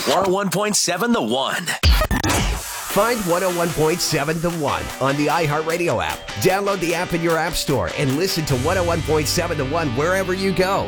101.7 The One. Find 101.7 The One on the iHeartRadio app. Download the app in your app store and listen to 101.7 The One wherever you go.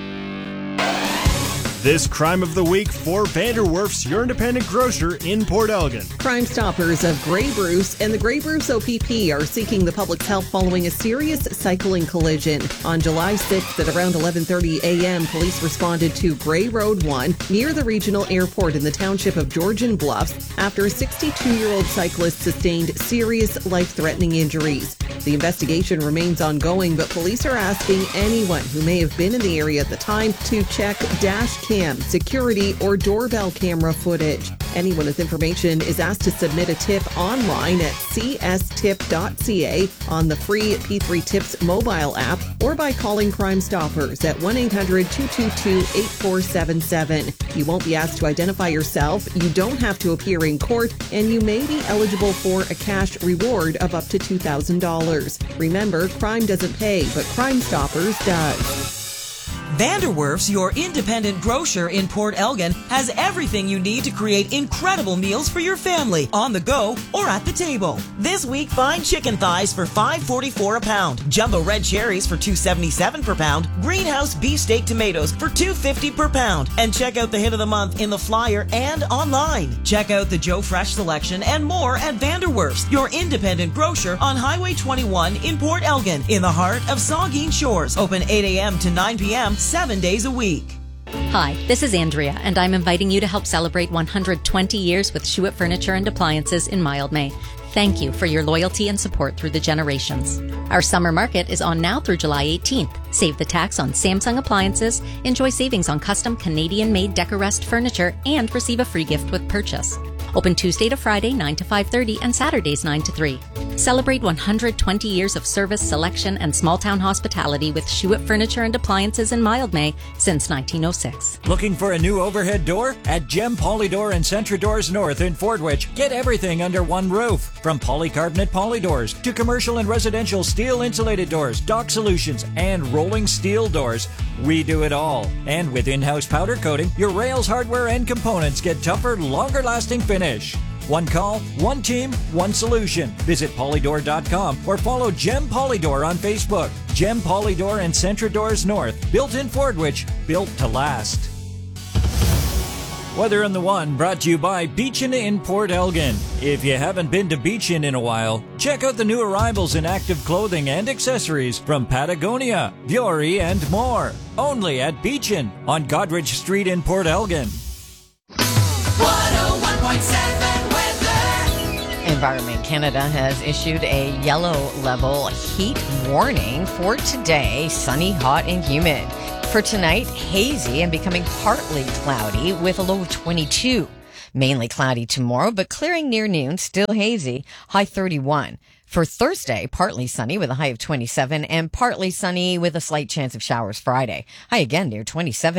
This Crime of the Week for Vanderwerf's, your independent grocer in Port Elgin. Crime Stoppers of Grey Bruce and the Grey Bruce OPP are seeking the public's help following a serious cycling collision. On July 6th at around 11:30 a.m., police responded to Grey Road 1 near the regional airport in the township of Georgian Bluffs after a 62-year-old cyclist sustained serious life-threatening injuries. The investigation remains ongoing, but police are asking anyone who may have been in the area at the time to check dash cam, security, or doorbell camera footage. Anyone with information is asked to submit a tip online at cstip.ca on the free P3 Tips mobile app or by calling Crime Stoppers at 1-800-222-8477. You won't be asked to identify yourself, you don't have to appear in court, and you may be eligible for a cash reward of up to $2,000. Remember, crime doesn't pay, but Crime Stoppers does. Vanderwerf's, your independent grocer in Port Elgin, has everything you need to create incredible meals for your family, on the go or at the table. This week, find chicken thighs for $5.44 a pound, jumbo red cherries for $2.77 per pound, greenhouse beefsteak tomatoes for $2.50 per pound, and check out the hit of the month in the flyer and online. Check out the Joe Fresh selection and more at Vanderwerf's, your independent grocer on Highway 21 in Port Elgin, in the heart of Saugeen Shores. Open 8 a.m. to 9 p.m. 7 days a week. Hi, this is Andrea, and I'm inviting you to help celebrate 120 years with Schuett Furniture and Appliances in Mildmay. Thank you for your loyalty and support through the generations. Our summer market is on now through July 18th. Save the tax on Samsung appliances, enjoy savings on custom Canadian-made Decorest furniture, and receive a free gift with purchase. Open Tuesday to Friday, 9 to 5:30, and Saturdays, 9 to 3. Celebrate 120 years of service, selection, and small-town hospitality with Schuett Furniture and Appliances in Mildmay since 1906. Looking for a new overhead door? At Gem Polydor and Centra Doors North in Fordwich, get everything under one roof. From polycarbonate polydoors to commercial and residential steel insulated doors, dock solutions, and rolling steel doors, we do it all. And with in-house powder coating, your rails, hardware, and components get tougher, longer-lasting finish. One call, one team, one solution. Visit polydor.com or follow Gem Polydor on Facebook. Gem Polydor and Centra Doors North. Built in Fordwich, built to last. Weather on the One brought to you by Beechin in Port Elgin. If you haven't been to Beechin in a while, check out the new arrivals in active clothing and accessories from Patagonia, Vuori, and more. Only at Beechin on Godrich Street in Port Elgin. 101.7 weather. Environment Canada has issued a yellow level heat warning for today, sunny, hot, and humid. For tonight, hazy and becoming partly cloudy with a low of 22. Mainly cloudy tomorrow, but clearing near noon, still hazy, high 31. For Thursday, partly sunny with a high of 27 and partly sunny with a slight chance of showers Friday. High again near 27.